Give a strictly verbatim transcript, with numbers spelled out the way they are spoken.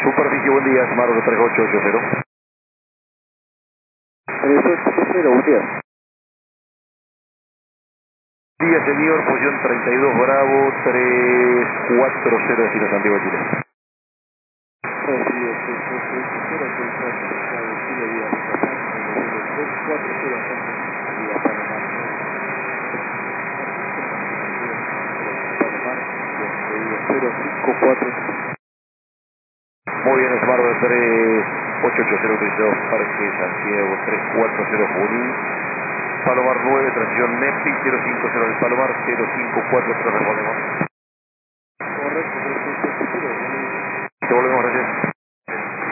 Superficie, buen día, Smart tres ocho ocho cero. tres ocho ocho cero, buen día. Día, señor, posición treinta y dos Bravo, tres cuatro cero, destino Santiago de Chile. Recibido tres ocho ocho cero, autorizado por Estado de Chile, vía Ruta Pan, en el vuelo tres cuatro cero Antonio, vía Palomar nueve. Palomar, con pedido cero cinco cuatro. Muy bien, Smart tres ocho ocho cero, autorizado Parque Santiago tres cuatro cero Junín. Palomar nueve, transición Nexi, cero cinco cero del Palomar, cero cinco cuatro cero, respondemos. Correcto, tres ocho ocho cero,